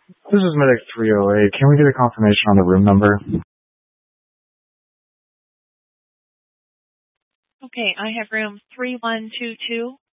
This is Medic 308. Can we get a confirmation on the room number? Okay, I have room 3122.